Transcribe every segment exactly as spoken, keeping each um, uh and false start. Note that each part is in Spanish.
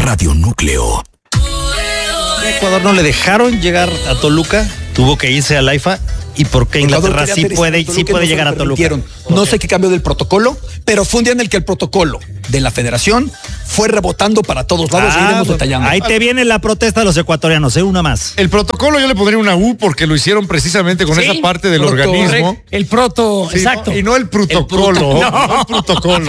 Radio Núcleo. Ecuador no le dejaron llegar a Toluca, tuvo que irse al AIFA. ¿Y por qué Inglaterra sí puede, sí puede llegar a Toluca? No sé qué cambió del protocolo, pero fue un día en el que el protocolo de la federación fue rebotando para todos lados. Ah, y iremos detallando. Ahí te viene la protesta de los ecuatorianos, ¿eh? Una más. El protocolo yo le pondría una U porque lo hicieron precisamente con sí, esa parte del proto, organismo. El proto, sí, exacto. No, y no el protocolo. El no. no el protocolo.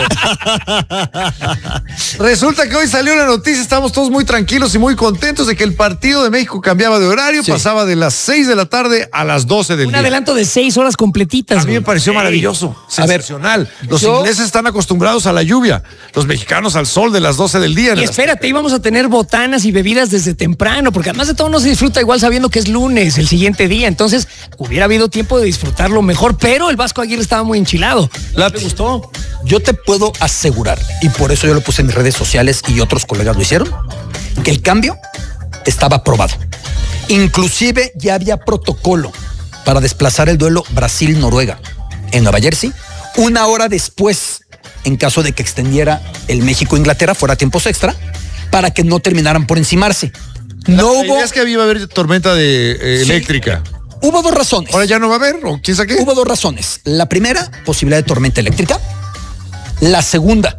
Resulta que hoy salió la noticia, estamos todos muy tranquilos y muy contentos de que el partido de México cambiaba de horario, sí. pasaba de las seis de la tarde a las doce del un día. Un adelanto de seis horas completitas. A mí me pareció Ey. maravilloso, sensacional. A ver, los yo... ingleses están acostumbrados a la lluvia, los mexicanos al sol de las doce del día. Y espérate, íbamos a tener botanas y bebidas desde temprano, porque además de todo no se disfruta igual sabiendo que es lunes, el siguiente día. Entonces, hubiera habido tiempo de disfrutarlo mejor, pero el Vasco Aguirre estaba muy enchilado. ¿Le gustó? Yo te puedo asegurar, y por eso yo lo puse en mis redes sociales y otros colegas lo hicieron, que el cambio estaba aprobado. Inclusive ya había protocolo para desplazar el duelo Brasil-Noruega en Nueva Jersey, una hora después, en caso de que extendiera el México-Inglaterra, fuera tiempos extra, para que no terminaran por encimarse. No la, hubo... La idea es que había a haber tormenta de, eh, sí. eléctrica. Hubo dos razones. ¿Ahora ya no va a haber? ¿O quién sabe qué? Hubo dos razones. La primera, posibilidad de tormenta eléctrica. La segunda,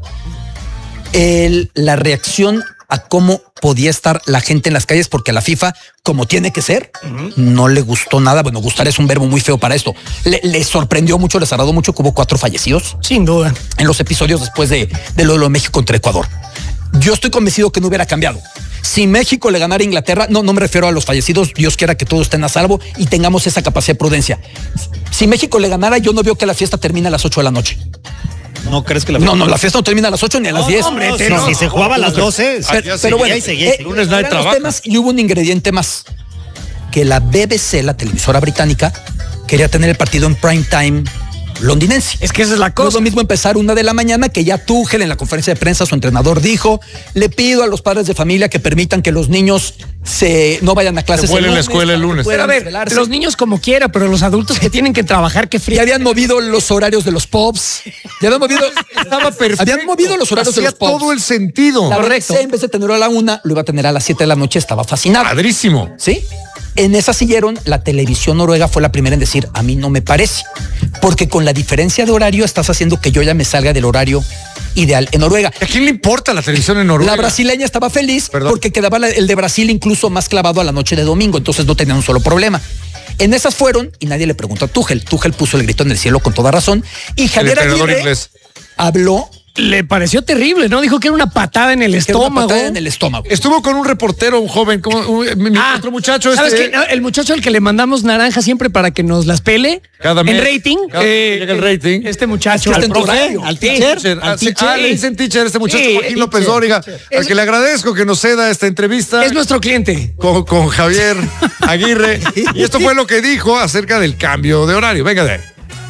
el, la reacción a cómo podía estar la gente en las calles, porque a la FIFA, como tiene que ser, uh-huh. no le gustó nada. Bueno, gustar es un verbo muy feo para esto. Le, le sorprendió mucho, les agradó mucho que hubo cuatro fallecidos. Sin duda. En los episodios después de, de lo de México contra Ecuador. Yo estoy convencido que no hubiera cambiado. Si México le ganara a Inglaterra, no, no me refiero a los fallecidos, Dios quiera que todos estén a salvo y tengamos esa capacidad de prudencia. Si México le ganara, yo no veo que la fiesta termine a las ocho de la noche. ¿No crees que la fiesta? No, no, la fiesta no termina a las ocho ni a las diez. No, hombre, no, no, si se jugaba a las doce. Pero, pero bueno, seguía, eh, lunes no hay trabajo. Temas, y hubo un ingrediente más. Que la B B C, la televisora británica, quería tener el partido en prime time londinense. Es que esa es la cosa. No es lo mismo empezar una de la mañana, que ya Tuchel en la conferencia de prensa, su entrenador dijo, le pido a los padres de familia que permitan que los niños se no vayan a clases. Se vuelen la escuela el lunes. Pero a ver, desvelarse. Los niños como quiera, pero los adultos que tienen que trabajar, qué frío. Ya habían movido los horarios de los pubs. Ya habían movido. Estaba perfecto. Habían movido los horarios Hacía de los pubs. todo el sentido. La Correcto. B B C, en vez de tenerlo a la una, lo iba a tener a las siete de la noche. Estaba fascinado. Padrísimo. ¿Sí? En esa siguieron, la televisión noruega fue la primera en decir, a mí no me parece, porque con la diferencia de horario estás haciendo que yo ya me salga del horario ideal en Noruega. ¿A quién le importa la televisión en Noruega? La brasileña estaba feliz Perdón. porque quedaba el de Brasil incluso más clavado a la noche de domingo, entonces no tenía un solo problema. En esas fueron, y nadie le preguntó a Tuchel. Tuchel puso el grito en el cielo con toda razón, y Javier Aguirre inglés. habló. Le pareció terrible, ¿no? Dijo que era una patada en el estómago. Una patada en el estómago. Estuvo con un reportero, un joven, como un, mi, ah, otro muchacho. ¿Sabes este... qué? El muchacho al que le mandamos naranja siempre para que nos las pele. Cada mes. En rating. Cada, eh, llega el rating. Este muchacho. Al, al profe, al teacher. teacher. Al teacher. Ah, le dicen teacher, este muchacho, sí, Joaquín López Dóriga, al que le agradezco que nos ceda esta entrevista. Es nuestro cliente. Con, con Javier Aguirre. Y esto fue lo que dijo acerca del cambio de horario. Venga de ahí.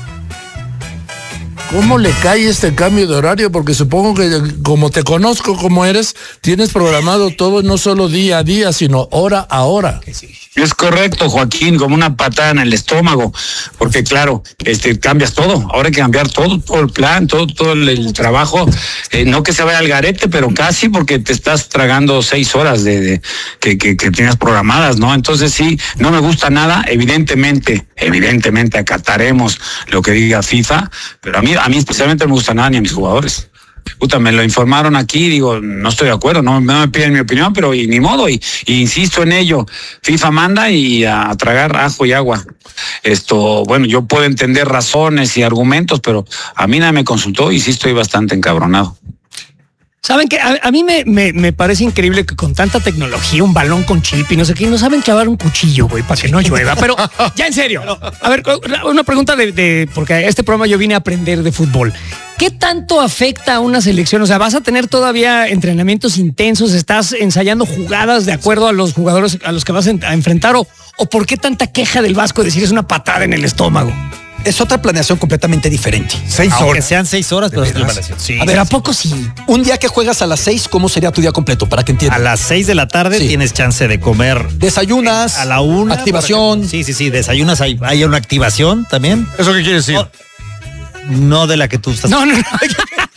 ¿Cómo le cae este cambio de horario? Porque supongo que como te conozco como eres, tienes programado todo no solo día a día, sino hora a hora. Es correcto, Joaquín, como una patada en el estómago, porque claro, este cambias todo, ahora hay que cambiar todo, todo el plan, todo, todo el, el trabajo, eh, no que se vaya al garete, pero casi, porque te estás tragando seis horas de, de que, que, que tienes programadas, ¿no? Entonces sí, no me gusta nada, evidentemente, evidentemente acataremos lo que diga FIFA, pero a mí, a mí especialmente no me gusta nada ni a mis jugadores. Puta, me lo informaron aquí, digo, no estoy de acuerdo, no, no me piden mi opinión, pero y, ni modo, y, y insisto en ello, FIFA manda y a, a tragar ajo y agua. Esto, bueno, yo puedo entender razones y argumentos, pero a mí nadie me consultó y sí estoy bastante encabronado. ¿Saben qué? A, a mí me, me, me parece increíble que con tanta tecnología, un balón con chip y no sé qué, no saben clavar un cuchillo, güey, para que no llueva. Pero ya en serio, a ver, una pregunta de, de, porque a este programa yo vine a aprender de fútbol. ¿Qué tanto afecta a una selección? O sea, ¿vas a tener todavía entrenamientos intensos? ¿Estás ensayando jugadas de acuerdo a los jugadores a los que vas a enfrentar? ¿O, o por qué tanta queja del Vasco de decir es una patada en el estómago? Es otra planeación completamente diferente. Seis Aunque horas. sean seis horas, pero es otra planeación. Sí, a ver, ¿a poco sí? Un día que juegas a las seis, ¿cómo sería tu día completo? Para que entiendan. A las seis de la tarde sí. tienes chance de comer. Desayunas. A la una. Activación. Sí, sí, sí. Desayunas. Hay, hay una activación también. ¿Eso qué quiere decir? No, no de la que tú estás. No, no, no.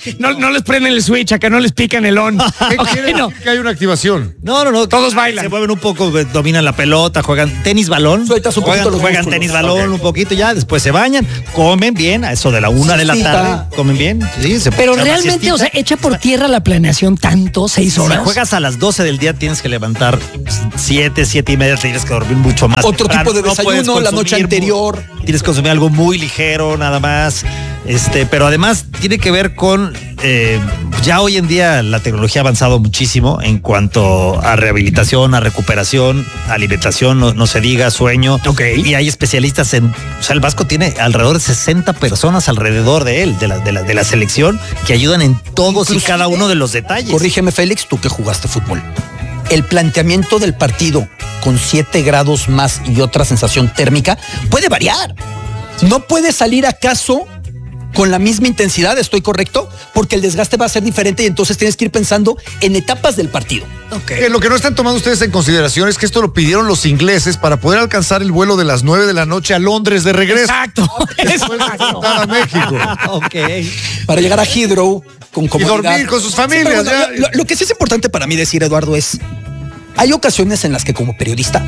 no, no les prenden el switch, acá no les pican el on. ¿Qué Ok, quiere no. decir que hay una activación? No, no, no. Todos bailan. Se mueven un poco, dominan la pelota, juegan tenis balón. Sueltas un juegan poquito los juegan músculos. tenis balón un poquito ya, después se bañan, comen bien, a eso de la una de la Siestita. tarde, comen bien. Sí, se Pero echan una realmente, siestita. o sea, echa por tierra la planeación tanto, seis Si horas. juegas a las doce del día, tienes que levantar siete, siete y media, tienes que dormir mucho más. Otro temprano. tipo de No puedes desayuno la noche consumir anterior. mu- Tienes que consumir algo muy ligero, nada más. Este, pero además tiene que ver con eh, ya hoy en día la tecnología ha avanzado muchísimo en cuanto a rehabilitación, a recuperación, alimentación, no, no se diga, sueño. Ok. Y hay especialistas en. O sea, el Vasco tiene alrededor de sesenta personas alrededor de él, de la, de la, de la selección, que ayudan en todos y cada uno de los detalles. Corrígeme, Félix, tú que jugaste fútbol. El planteamiento del partido con siete grados más y otra sensación térmica puede variar. No puede salir acaso con la misma intensidad, ¿estoy correcto? Porque el desgaste va a ser diferente y entonces tienes que ir pensando en etapas del partido. Que lo que no están tomando ustedes en consideración es que esto lo pidieron los ingleses para poder alcanzar el vuelo de las nueve de la noche a Londres de regreso. Exacto. Después de enfrentar a México. Ok. Para llegar a Heathrow con Y comodidad. dormir con sus familias. Sí, pero ya. lo, lo- lo que sí es importante para mí decir, Eduardo, es hay ocasiones en las que como periodista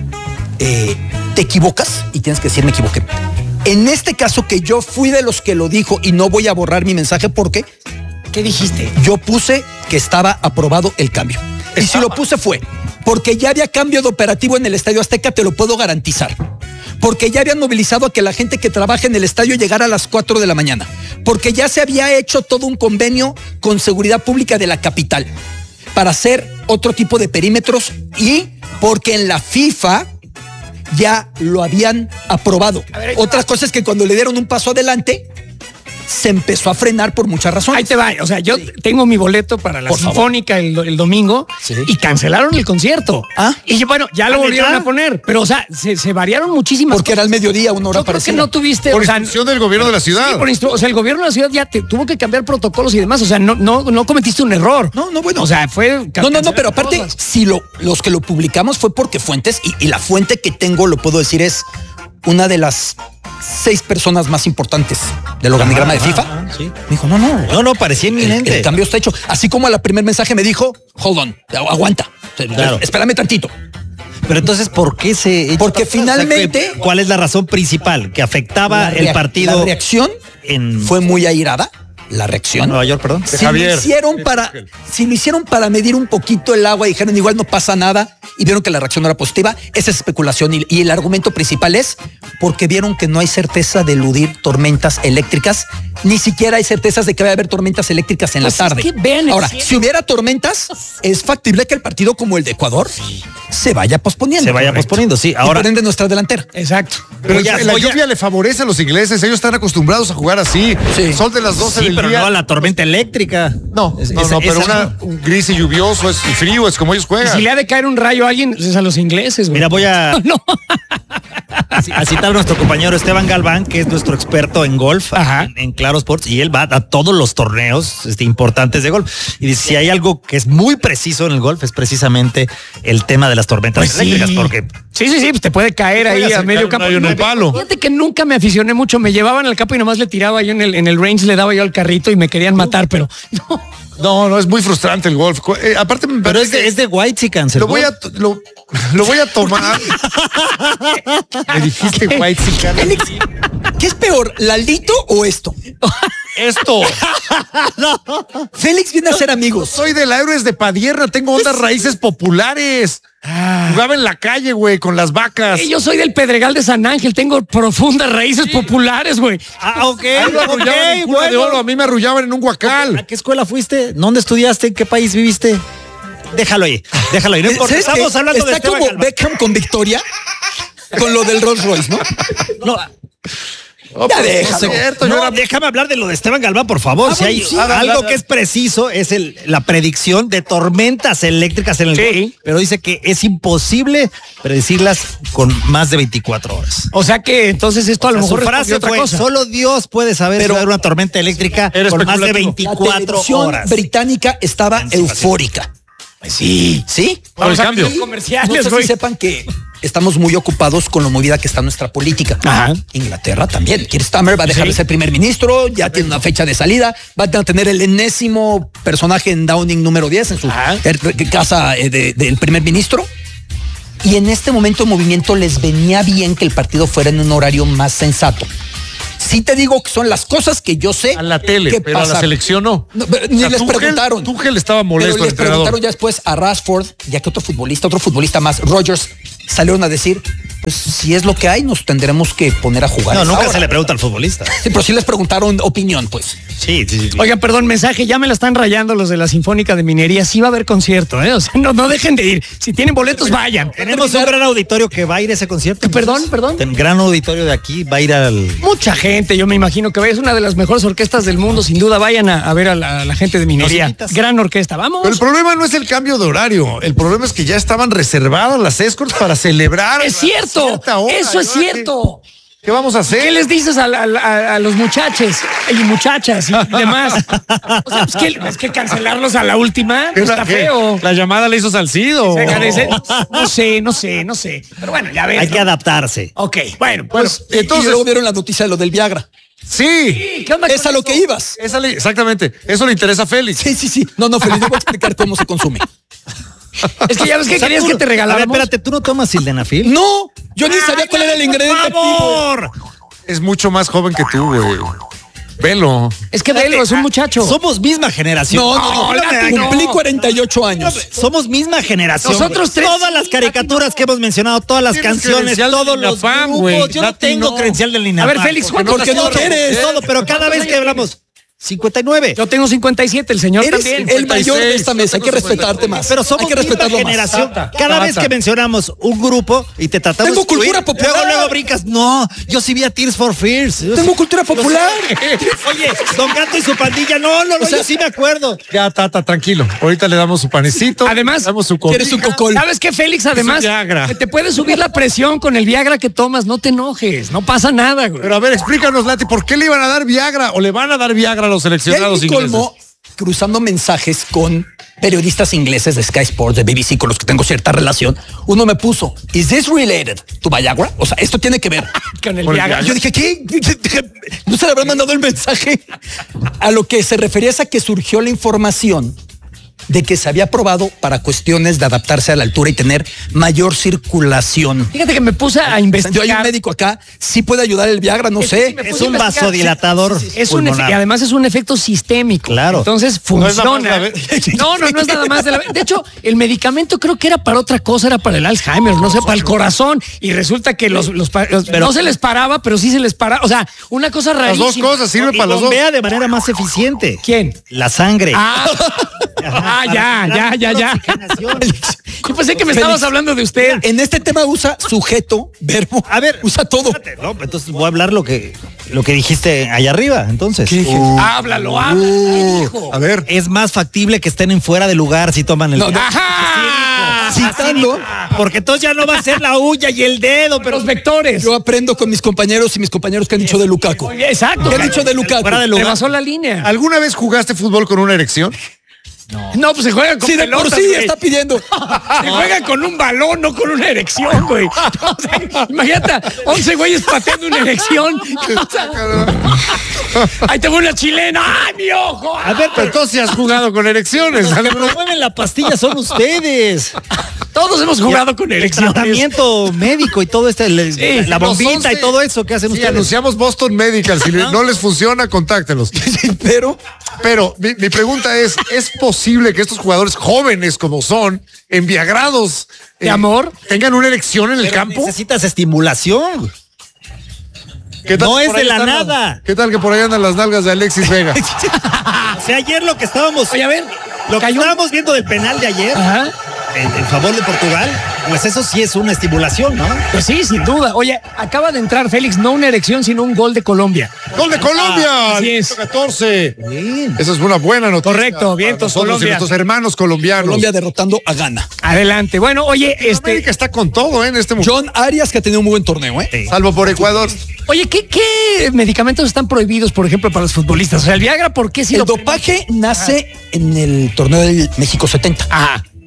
eh, te equivocas y tienes que decir me equivoqué. En este caso que yo fui de los que lo dijo y no voy a borrar mi mensaje porque ¿Qué dijiste? yo puse que estaba aprobado el cambio. Y si lo puse fue porque ya había cambio de operativo en el Estadio Azteca, te lo puedo garantizar. Porque ya habían movilizado a que la gente que trabaja en el estadio llegara a las cuatro de la mañana. Porque ya se había hecho todo un convenio con Seguridad Pública de la capital para hacer otro tipo de perímetros y porque en la FIFA ya lo habían aprobado. A ver, ahí te Otra va. cosa es que cuando le dieron un paso adelante, se empezó a frenar por muchas razones. Ahí te va. O sea, yo tengo mi boleto para la Por favor. Sinfónica el, el domingo Sí. y cancelaron el concierto. Ah. Y yo, bueno, ya lo ¿Ah, volvieron neta? a poner. Pero, o sea, se, se variaron muchísimas Porque era al mediodía, una hora Yo creo que parecida. no tuviste. Por o sea, instrucción del gobierno de la ciudad. sí, por instru- o sea, el gobierno de la ciudad ya te, tuvo que cambiar protocolos y demás. O sea, no, no, no cometiste un error. No, no, bueno. O sea, fue. No, no, no, pero cancelar aparte, cosas. si lo, los que lo publicamos fue porque fuentes, y, y la fuente que tengo, lo puedo decir, es una de las seis personas más importantes del organigrama de FIFA. Ajá, sí. Me dijo, no, no. No, no, parecía El, inminente. el cambio está hecho. Así como a la primer mensaje me dijo, hold on, aguanta. Claro. Espérame tantito. Pero entonces, ¿por qué se echa Porque para atrás? finalmente- O sea, ¿cuál es la razón principal que afectaba La el rea- partido La reacción en fue muy airada. La reacción. Nueva York, perdón? De Si Javier. lo hicieron para, si lo hicieron para medir un poquito el agua y dijeron igual no pasa nada y vieron que la reacción no era positiva, esa es especulación y, y el argumento principal es porque vieron que no hay certeza de eludir tormentas eléctricas, ni siquiera hay certezas de que va a haber tormentas eléctricas en Pues la es tarde. que vean el Ahora, cielo. si hubiera tormentas, es factible que el partido como el de Ecuador se vaya posponiendo. Se vaya Correcto. posponiendo, sí. Y Ahora, por ende nuestra delantera. Exacto. Pero Voy a- la voy a- lluvia le favorece a los ingleses. Ellos están acostumbrados a jugar así. Sí. Sol de las doce sí, del pero día. no a la tormenta eléctrica. No, Es- no, esa- no, pero esa una- no. un gris y lluvioso es y frío, es como ellos Y juegan. si le ha de caer un rayo a alguien, es a los ingleses, güey. Mira, voy a, No. a citar a nuestro compañero Esteban Galván, que es nuestro experto en golf Ajá. en, en Claro Sports, y él va a todos los torneos este, importantes de golf. Y dice, si hay algo que es muy preciso en el golf, es precisamente el tema de las tormentas Pues sí. eléctricas, porque Sí, sí, sí, pues te puede caer ahí Puede a medio acercar campo. un rayo en el palo. Fíjate que nunca me aficioné mucho. Me llevaban al campo y nomás le tiraba yo en el, en el range, le daba yo al carrito y me querían matar, pero no. No, no, es muy frustrante el golf. Cu- eh, aparte, me pero parece es de, que es de White Chickens. lo voy a to- lo, lo voy a tomar. Me dijiste white chicken. Félix, ¿qué es peor, Lalito o esto? Esto. Félix viene a ser amigos. Soy del Héroes de Padierna, tengo ondas raíces populares. Jugaba en la calle, güey, con las vacas. Eh, Yo soy del Pedregal de San Ángel, tengo profundas raíces populares, güey. Ah, ok, Ahí lo arrullaban en ok, cuna de oro, bueno. a mí me arrullaban en un ¿A huacal. qué escuela fuiste? ¿Dónde estudiaste? ¿En qué país viviste? Déjalo ahí, déjalo ahí. No importa, ¿Sabes estamos qué? hablando de Está Esteban como Galván. Beckham con Victoria, con lo del Rolls Royce, ¿no? No, Oh, Ya pues, déjalo. no es cierto, yo no, era- déjame hablar de lo de Esteban Galván, por favor. Ah, si bueno, hay sí. algo Ah, da, da, que es preciso es el, la predicción de tormentas eléctricas en el Sí. golf, pero dice que es imposible predecirlas con más de veinticuatro horas. O sea que entonces esto a lo O sea, mejor su frase respondió otra fue, cosa. solo Dios puede saber Pero- si va a haber una tormenta eléctrica Era por más de especulativo. La veinticuatro televisión horas. británica estaba Anticipación. eufórica. Pues sí. ¿Sí? Por el Vamos a cambio. hacer No comerciales, sé güey. si sepan que estamos muy ocupados con lo movida que está nuestra política. Ajá. Inglaterra también. Keir Starmer va a dejar Sí. de ser primer ministro, ya tiene una fecha de salida, va a tener el enésimo personaje en Downing número diez en su Ajá. er- casa eh, de- del primer ministro. Y en este momento el movimiento les venía bien que el partido fuera en un horario más sensato. Sí te digo que son las cosas que yo sé. A la tele, que pero a la pasan. selección no. No, pero ni O sea, les Tuchel- preguntaron. Tuchel estaba molesto, Pero el les entrenador. preguntaron ya después a Rashford, ya que otro futbolista, otro futbolista más, Rodgers, salieron a decir, pues si es lo que hay, nos tendremos que poner a jugar. No, a esa nunca hora. se le pregunta al futbolista. Sí, pero sí les preguntaron opinión, pues. Sí, sí, sí. Oigan, perdón, mensaje, ya me la están rayando los de la Sinfónica de Minería. Sí va a haber concierto, ¿eh? O sea, no, no dejen de ir. Si tienen boletos, vayan. Tenemos un gran auditorio que va a ir a ese concierto. Perdón, perdón. Un gran auditorio de aquí va a ir al... Mucha gente, yo me imagino que es una de las mejores orquestas del mundo, sin duda. Vayan a, a ver a la, a la gente de Minería. invitas? Gran orquesta, vamos. Pero el problema no es el cambio de horario. El problema es que ya estaban reservadas las escorts para celebrar. Es a cierto, cierta hora. eso es ¿Y ahora cierto. ¿Qué, qué vamos a hacer? ¿Qué les dices a, la- a la- a los muchachos y muchachas y demás? O sea, pues que, es que cancelarlos a la última ¿Qué- está qué? feo. La llamada le hizo Salcido. Se agradece. No sé, no sé, no sé. Pero bueno, ya ves. Hay ¿no? que adaptarse. Ok, bueno, Bueno, pues. Y entonces. luego vieron la noticia de lo del Viagra. Sí. ¿Qué onda Es con a lo eso? que ibas. Esa le- exactamente. Eso le interesa a Félix. Sí, sí, sí. No, no, Felipe, voy a explicar cómo se consume. Es que ya ves que O sea, querías tú- que te A ver, regaláramos. espérate, ¿tú no tomas sildenafil? No, yo ni sabía cuál era el ingrediente. ¡Por favor! Es mucho más joven que tú, güey. Velo. Es que velo, es un muchacho. Somos misma generación. No, no, no, Látigo. cumplí cuarenta y ocho años. Somos misma generación. Nosotros güey. tres- Todas las caricaturas que hemos mencionado, todas las Tienes canciones, credencial todos del los INAFAM, grupos. güey. Yo no Lati, tengo no. credencial del A INAFAM. ver, Félix, porque ¿cuántos no no todo, quieres? es todo, pero cada vez que hablamos, cincuenta y nueve. Yo tengo cincuenta y siete, el señor Eres también. el mayor de esta mesa, hay que respetarte más. Pero somos hay que misma respetarlo más. generación. Tata, Cada vez tata. que mencionamos un grupo y te tratamos Tengo de excluir, cultura popular. Luego, luego brincas. No, yo sí vi a Tears for Fears. Tengo cultura popular. Oye, Don Gato y su pandilla. No, no, no, O sea, yo sí me acuerdo. Ya, Tata, tranquilo. Ahorita le damos su panecito. Además, le damos su ¿Quieres un cobija. cocol? ¿Sabes qué, Félix? Además, Viagra. que te puede subir la presión con el Viagra que tomas. No te enojes, no pasa nada, güey. Pero a ver, explícanos, Lati, ¿por qué le iban a dar Viagra o le van a dar Viagra a los Y ahí seleccionados mi ingleses? colmo, cruzando mensajes con periodistas ingleses de Sky Sports, de B B C, con los que tengo cierta relación, uno me puso, ¿Is this related to Viagra? O sea, esto tiene que ver. Con el Con el Viagra. Viagra. Yo dije, ¿qué? ¿No se le habrán mandado el mensaje? A lo que se refería es a que surgió la información de que se había probado para cuestiones de adaptarse a la altura y tener mayor circulación. Fíjate que me puse a Yo investigar. hay un médico acá, sí puede ayudar el Viagra, no Es que sé. sí me Es puse a un investigar. vasodilatador. Es un efe- pulmonar. y además es un efecto sistémico. Claro. Entonces No es nada más funciona. la ve- No, no, no es nada más de la ve- De hecho, el medicamento creo que era para otra cosa, era para el Alzheimer, no sé, para el corazón. Y resulta que los, los, pa- los- no se les paraba, pero sí se les paraba. O sea, una cosa Las rarísima. dos cosas sirven Y para los dos. bombea de manera más eficiente. ¿Quién? La sangre. Ah, ah, ya, ya, ya, ya. Oxigenación. Yo pensé que me estabas hablando de usted. En este tema usa sujeto, verbo. A ver, usa todo. espérate, no, entonces voy a hablar lo que, lo que dijiste allá arriba, entonces. Háblalo, háblalo. ¿Qué dijo? A ver, Es más factible que estén en fuera de lugar si toman el... No, no. ¡Ajá! Citando, Porque entonces ya no va a ser la uña y el dedo, pero... Los vectores. yo aprendo con mis compañeros y mis compañeros que han dicho de Lukaku. Exacto. ¿Qué han dicho de Lukaku? Fuera de lugar. Rebasó la línea. ¿alguna vez jugaste fútbol con una erección? No, pues se juega con Sí, de por pelotas, sí güey. está pidiendo. Se juega con un balón, no con una erección, güey. O sea, imagínate, once güeyes pateando una erección. O sea, ahí te voy una chilena. ¡Ay, mi ojo! A ver, Pero pero entonces sí has jugado con erecciones. los que promueven la pastilla son ustedes. Todos hemos jugado con El erecciones. tratamiento médico y todo este, le- Sí, la los bombita once. y todo eso que hacen Sí, ustedes. anunciamos Boston Medical. Si no les funciona, contáctenlos. Pero Pero mi, mi pregunta es, ¿es posible que estos jugadores jóvenes como son, enviagrados, ¿De amor? tengan una erección en el Pero campo? necesitas estimulación. ¿Qué tal no que es por de ahí la están las- nada. ¿Qué tal que por ahí andan las nalgas de Alexis Vega? O sea, ayer lo que estábamos... Oye, a ver. Lo que cayó- estábamos viendo del penal de ayer, Ajá. en, en favor de Portugal, pues eso sí es una estimulación, ¿no? Pues sí, sin duda. Oye, acaba de entrar Félix, no una erección, sino un gol de Colombia. ¡Gol de Colombia! Así es. ciento catorce. Bien. Esa es una buena noticia. Correcto, vientos, para nosotros y Colombia. nuestros hermanos colombianos. Colombia derrotando a Ghana. Adelante. Bueno, oye, este. América está con todo, ¿eh? En este momento. John Arias, que ha tenido un muy buen torneo, ¿eh? Sí. Salvo por Ecuador. Oye, ¿qué, ¿qué medicamentos están prohibidos, por ejemplo, para los futbolistas? O sea, el Viagra, ¿por qué si El lo dopaje nace en el torneo del México setenta. Ajá.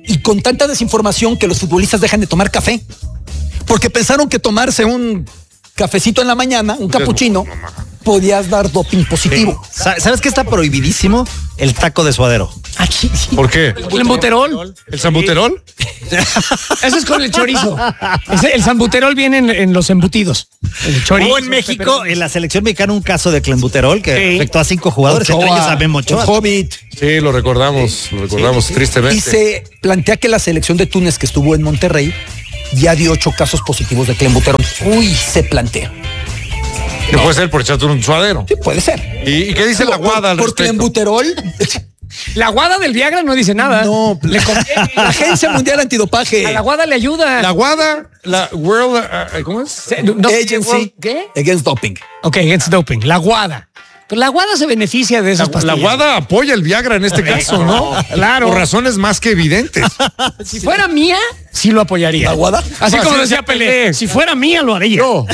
y con tanta desinformación que los futbolistas dejan de tomar café. Porque pensaron que tomarse un cafecito en la mañana, un capuchino, podías dar doping positivo. ¿Sabes qué está prohibidísimo? El taco de suadero. Ah, sí, sí. ¿Por qué? El embuterol. ¿El sambuterol? Eso es con el chorizo. Ese- el sambuterol viene en, en los embutidos. El chorizo. Hubo en México, en la selección mexicana, un caso de clenbuterol que Sí. afectó a cinco jugadores, entre ellos a Memo Ochoa. el Hobbit. Sí, lo recordamos, lo recordamos tristemente. Y se plantea que la selección de Túnez que estuvo en Monterrey ya dio ocho casos positivos de clenbuterol. Uy, se plantea. Que puede ser por echarte un suadero. Sí, puede ser. ¿Y, y qué dice la guada al Por respecto? clenbuterol. La guada del Viagra no dice nada. No, le conviene. la Agencia Mundial Antidopaje. A la guada le ayuda. La guada, la World, uh, ¿cómo es? Se- no- Agency ¿Qué? Against Doping. Ok, against doping. La guada. Pero la guada se beneficia de esas La, la pastillas. guada apoya el Viagra en este caso, ¿no? Claro. Por razones más que evidentes. Si fuera mía, sí lo apoyaría. ¿La guada? Así Ah, como sí, decía sí, Pelé. Pelé. Si fuera mía, lo haría. Yo,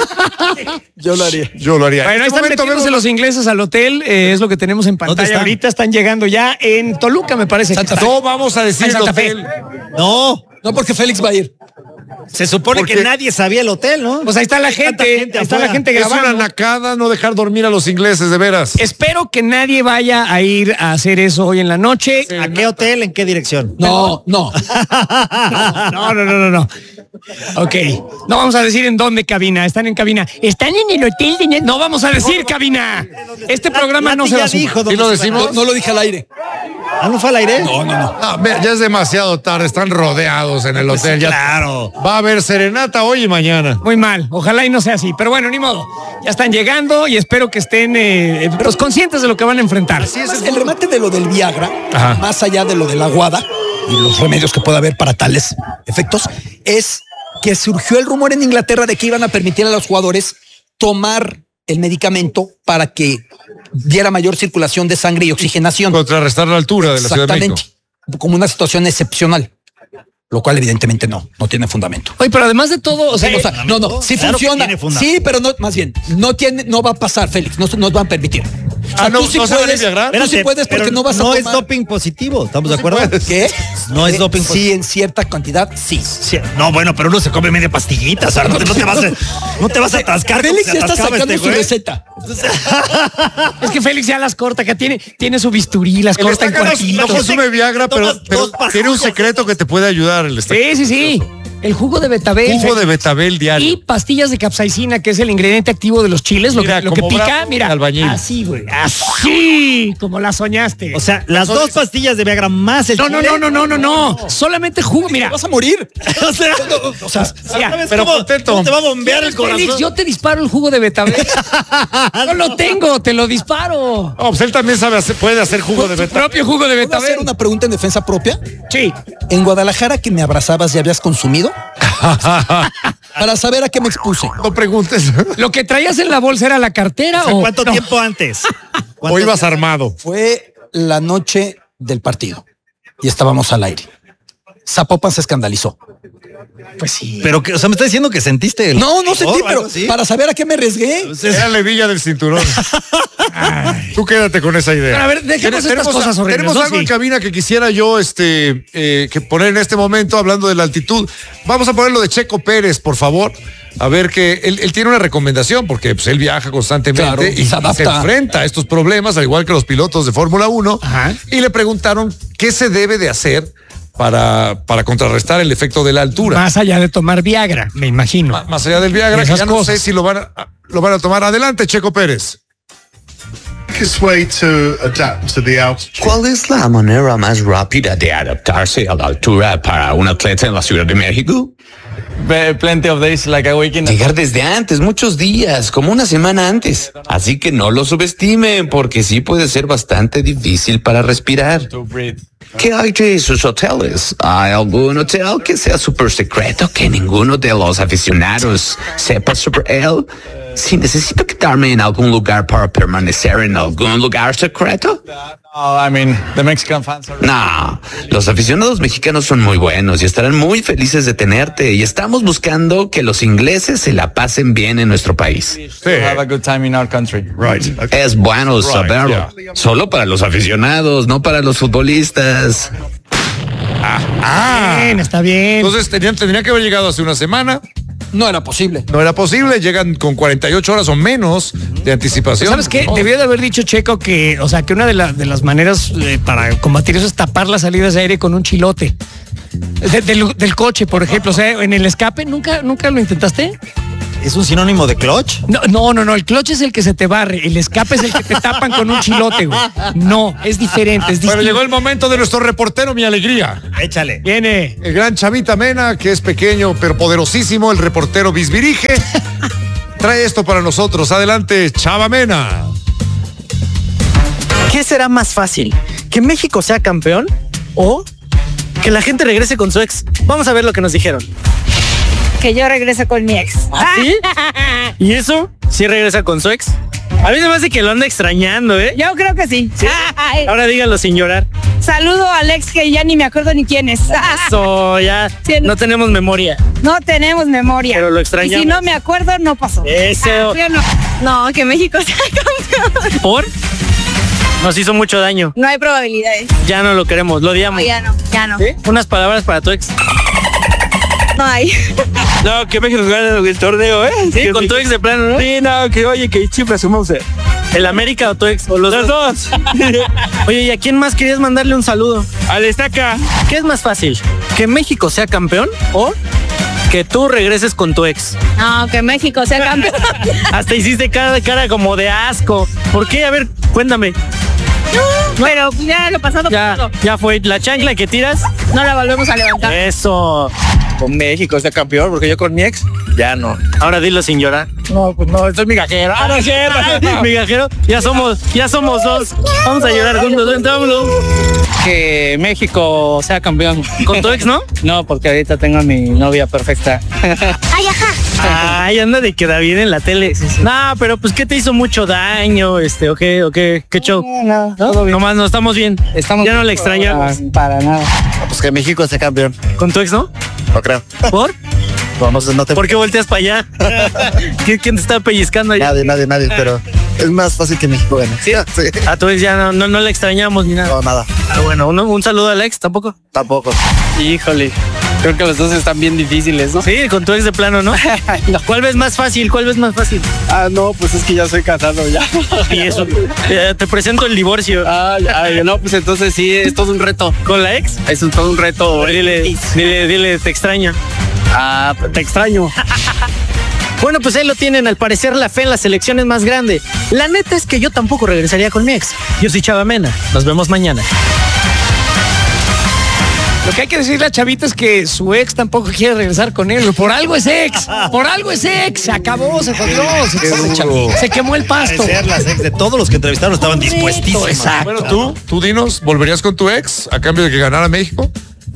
Yo lo haría. yo lo haría. Bueno, ahí En este están momento metiéndose vemos- los ingleses al hotel, eh, es lo que tenemos en pantalla están? ahorita, están llegando ya en Toluca, me parece. Santa que Fe. están. No vamos a decir En el Santa Fe. hotel. No, No, porque Félix va a ir. se supone Porque- que nadie sabía el hotel, ¿no? Pues ahí está la Hay tanta gente, gente ahí está la afuera. gente Es una grabando. nacada no dejar dormir a los ingleses, de veras. Espero que nadie vaya a ir a hacer eso hoy en la noche. ¿A qué hotel? ¿En qué dirección? No, no. No, no, no, no, no. Ok, no vamos a decir en dónde cabina, están en cabina. Están en el hotel de... No vamos a decir cabina. Este programa no se va a sumar. dijo ¿Y lo decimos? No, no lo dije al aire. ¿Ah, no fue al aire? No, no, no. Ah, ve, ya es demasiado tarde, están rodeados en el hotel. Ya Claro. va a haber serenata hoy y mañana. Muy mal, ojalá y no sea así, pero bueno, ni modo. Ya están llegando y espero que estén eh, pues, conscientes de lo que van a enfrentar. El remate de lo del Viagra, Ajá. más allá de lo de la guada y los remedios que pueda haber para tales efectos, es que surgió el rumor en Inglaterra de que iban a permitir a los jugadores tomar el medicamento para que diera mayor circulación de sangre y oxigenación. Contrarrestar la altura de la Ciudad de México. Exactamente. Como una situación excepcional. Lo cual evidentemente no, no tiene fundamento. Oye, pero además de todo, o sea, O sea, no, no, sí Claro que funciona. tiene fundamento. Sí, pero no, más bien, no tiene, no va a pasar, Félix, no nos van a permitir. O sea, Ah, no, tú sí no se van a puedes, integrar. tú sí puedes porque pero no vas a no tomar. es doping positivo, ¿estamos de acuerdo? ¿Qué? No es Eh, doping Sí, positivo. en cierta cantidad, sí. Sí, no, bueno, pero uno se come media pastillita, o sea, no te, no te vas a, no te vas a atascar. como Félix se ya está atascaba sacando este su güey. receta. es que Félix ya las corta, que tiene, tiene su bisturí, las El corta en estaca no, cuartitos. no consume Viagra, pero, Tomas pero dos pastillas. tiene un secreto que te puede ayudar. El estaca. Sí, sí, sí. El jugo de betabel. Jugo Félix. de betabel Y diario. pastillas de capsaicina, que es el ingrediente activo de los chiles. Lo Mira, que, lo que como pica, bravo mira. albañil. Así, güey. Así, como la soñaste. O sea, las dos pastillas de Viagra más el no, no, chile. no, no, no, no, no. Solamente jugo, mira. Vas a morir. O sea, O sea, Mira, ¿sabes pero cómo- contento. cómo te va a bombear el corazón? Félix, yo te disparo el jugo de betabel. No lo tengo, te lo disparo. Oh, pues él también sabe hacer, puede hacer jugo de Tu betabel. propio jugo de ¿puedo hacer betabel. una pregunta en defensa propia? Sí. ¿En Guadalajara que me abrazabas ya habías consumido? Para saber a qué me expuse. No preguntes. ¿Lo que traías en la bolsa era la cartera O sea, o ¿cuánto no? tiempo antes? O ibas armado. Fue la noche del partido y estábamos al aire. Zapopan se escandalizó. Pues sí. Pero que, o sea, me está diciendo que sentiste el. No, no sentí, o pero algo así. para saber a qué me arriesgué. Era la hebilla del cinturón. Tú quédate con esa idea. Pero a ver, dejemos estas cosas horribles, Tenemos ¿no? algo Sí. en cabina que quisiera yo este, eh, que poner en este momento, hablando de la altitud. Vamos a ponerlo de Checo Pérez, por favor. A ver que él, él tiene una recomendación, porque pues, él viaja constantemente Claro, y, y se y se adapta. enfrenta a estos problemas, al igual que los pilotos de Fórmula uno. Ajá. Y le preguntaron qué se debe de hacer para, para contrarrestar el efecto de la altura. Más allá de tomar Viagra, me imagino. Ma- Más allá del Viagra, que Esas ya no cosas. sé si lo van a, lo van a tomar. Adelante, Checo Pérez. quickest way to adapt to the altitude? ¿Cuál es la manera más rápida de adaptarse a la altura para un atleta en la Ciudad de México? Plenty of days, like a weekend. Llegar desde antes, muchos días, como una semana antes. Así que no lo subestimen, porque sí puede ser bastante difícil para respirar. To breathe. ¿Qué hay de sus hoteles? ¿Hay algún hotel que sea súper secreto, que ninguno de los aficionados sepa sobre él? Si necesito quedarme en algún lugar para permanecer en algún lugar secreto. No, I mean, the Mexican fans are... No, los aficionados mexicanos son muy buenos y estarán muy felices de tenerte. Y estamos buscando que los ingleses se la pasen bien en nuestro país. to have a good time in our country. Right. Okay. Es bueno Right, saberlo. yeah. Solo para los aficionados, no para los futbolistas. Ah, ah. Bien, está bien. Entonces tenían, tendrían que haber llegado hace una semana. No era posible. No era posible, llegan con cuarenta y ocho horas o menos de anticipación. ¿Sabes qué? No. Debió de haber dicho Checo que, o sea, que una de, la- de las maneras eh, para combatir eso es tapar las salidas de aire con un chilote. De- del, del coche, por ejemplo. O sea, en el escape, ¿nunca, nunca lo intentaste? ¿Es un sinónimo de clutch? No, no, no, no. El clutch es el que se te barre. El escape es el que te tapan con un chilote, güey. No, es diferente, es Bueno, distinto. llegó el momento de nuestro reportero, mi alegría. Échale. Viene. El gran Chavita Mena, que es pequeño pero poderosísimo, el reportero Bisbirige, trae esto para nosotros. Adelante, Chava Mena. ¿Qué será más fácil? ¿Que México sea campeón o que la gente regrese con su ex? Vamos a ver lo que nos dijeron. Que yo regrese con mi ex. ¿Ah, sí? ¿Y eso? ¿Sí regresa con su ex? A mí se me hace que lo anda extrañando, ¿eh? Yo creo que sí. Ay. Ahora dígalo sin llorar. Saludo al ex que ya ni me acuerdo ni quién es. Eso, ya Sí, no tenemos memoria. No tenemos memoria. Pero lo extrañamos. Y si no me acuerdo, no pasó. Eso. ¿Sí o no? No, que México sea campeón. ¿Por? Nos hizo mucho daño. No hay probabilidades. Ya no lo queremos, lo No, odiamos. ya no, ya no. ¿Sí? Unas palabras para tu ex. No hay. No, que México gane el torneo, ¿eh? Sí, con tu ex de plano, ¿no? Sí, no, que oye, que chifra su mouse. ¿El América o tu ex? O los, los dos. Oye, ¿y a quién más querías mandarle un saludo? Al Estaca. ¿Qué es más fácil? ¿Que México sea campeón o que tú regreses con tu ex? No, que México sea campeón. Hasta hiciste cara, cara como de asco. ¿Por qué? A ver, cuéntame. Pero ya lo pasado Ya, pasado. ya fue la chancla que tiras. No la volvemos a levantar. Eso. Con México sea campeón, porque yo con mi ex, ya no. Ahora dilo sin llorar. No, pues no, esto es migajero. Ah, no es cierto. Migajero, ya somos, ya somos dos. Vamos a llorar juntos, vámonos. Que México sea campeón. ¿Con tu ex, no? No, porque ahorita tengo a mi novia perfecta. Ay, ajá. Ay, anda de queda bien en la tele. No, pero pues ¿qué te hizo mucho daño? Este, o qué, o qué, qué show. No, todo bien. Nomás no estamos bien. Estamos Ya no le extrañamos. Para, para nada. Pues que México sea campeón. ¿Con tu ex, no? No creo. ¿Por? No, no sé, no te... ¿Por qué volteas para allá? ¿Quién quién te está pellizcando allá? Nadie, nadie, nadie, pero es más fácil que México gane. ¿Sí? Sí. A tu ex ya no, no, no le extrañamos ni nada. No, nada. Ah, bueno, un, un saludo al ex, ¿tampoco? Tampoco. Híjole. Creo que los dos están bien difíciles, ¿no? Sí, con tu ex de plano, ¿no? ¿Cuál ves más fácil? ¿Cuál ves más fácil? Ah, no, pues es que ya soy casado ya. Y eso, eh, te presento el divorcio. Ay, ay, no, pues entonces sí, es todo un reto. ¿Con la ex? Es un, todo un reto. Dile, dile, dile, te extraño. Ah, te extraño. Bueno, pues ahí lo tienen. Al parecer la fe en la selección es más grande. La neta es que yo tampoco regresaría con mi ex. Yo soy Chava Mena. Nos vemos mañana. Lo que hay que decirle a Chavita es que su ex tampoco quiere regresar con él. Por algo es ex. Por algo es ex. Se acabó, se jodió. Se, se quemó el pasto. Parecer las ex de todos los que entrevistaron estaban dispuestísimos. Exacto. Bueno, tú, tú dinos, ¿volverías con tu ex a cambio de que ganara México?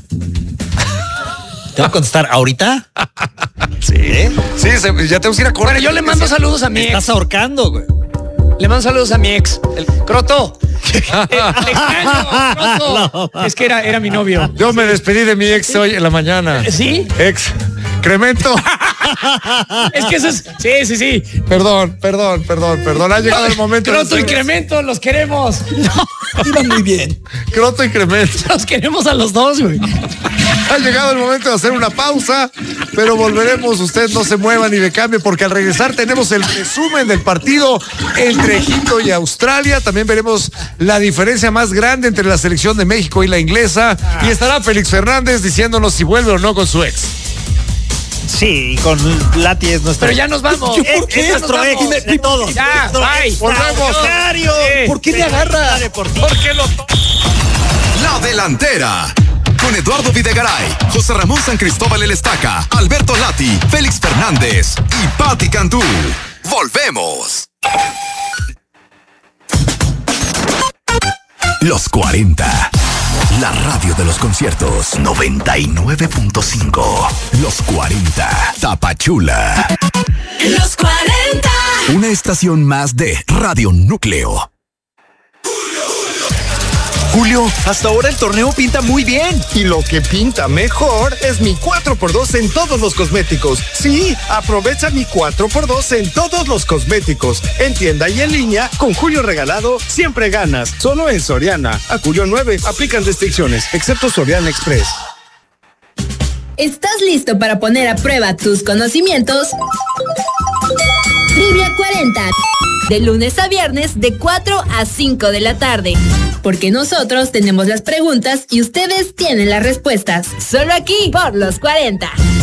¿Te voy a contestar ahorita? Sí. Sí, se- ya tenemos que ir a correr. Bueno, yo le mando saludos a mi ex. Estás ahorcando, güey. Le mando saludos a mi ex. El Croto. Eh, te extraño, Croto. Es que era, era mi novio. Yo me despedí de mi ex hoy en la mañana. ¿Sí? Ex. Cremento. Es que eso es. Sí, sí, sí. Perdón, perdón, perdón, perdón. Ha llegado el momento. de Croto y hacer- Cremento, los queremos. Iban muy bien. Croto y Cremento. Los queremos a los dos, güey. Ha llegado el momento de hacer una pausa, pero volveremos. Usted no se mueva ni le cambie, porque al regresar tenemos el resumen del partido entre Egipto y Australia. También veremos la diferencia más grande entre la selección de México y la inglesa. Y estará Félix Fernández diciéndonos si vuelve o no con su ex. Sí, y con Lati es nuestro. Pero ya nos vamos. Es, es nuestro ex de todos. Ya, Nuestro bye. extraordinario. Sí. ¿Por qué le agarra? ¿Por qué lo La Delantera. Con Eduardo Videgaray, José Ramón San Cristóbal El Estaca, Alberto Lati, Félix Fernández y Patti Cantú. Volvemos. Los cuarenta. La radio de los conciertos. noventa y nueve punto cinco. Los cuarenta. Tapachula. Los cuarenta. Una estación más de Radio Núcleo. Julio, hasta ahora el torneo pinta muy bien. Y lo que pinta mejor es mi cuatro por dos en todos los cosméticos. Sí, aprovecha mi cuatro por dos en todos los cosméticos. En tienda y en línea, con Julio regalado, siempre ganas. Solo en Soriana. A Julio nueve, aplican restricciones, excepto Soriana Express. ¿Estás listo para poner a prueba tus conocimientos? Trivia cuarenta. De lunes a viernes de cuatro a cinco de la tarde. Porque nosotros tenemos las preguntas y ustedes tienen las respuestas. Solo aquí por los cuarenta.